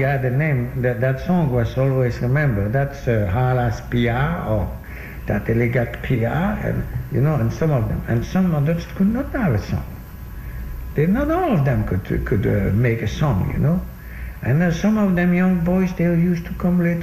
had a name. That song was always remembered. That's Halas Pia or that Elegat Pia, and and some of them. And some others could not have a song. Not all of them could make a song, And some of them young boys, they used to come later